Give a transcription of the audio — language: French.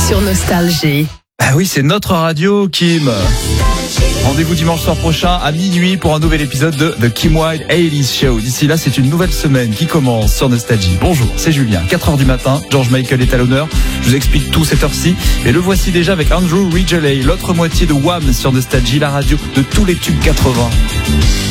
sur Nostalgie. Ah oui, c'est notre radio, Kim. Rendez-vous dimanche soir prochain à minuit pour un nouvel épisode de The Kim Wilde 80s Show. D'ici là, c'est une nouvelle semaine qui commence sur Nostalgie. Bonjour, c'est Julien. 4h du matin, George Michael est à l'honneur. Je vous explique tout cette heure-ci. Et le voici déjà avec Andrew Ridgeley, l'autre moitié de Wham sur Nostalgie, la radio de tous les tubes 80.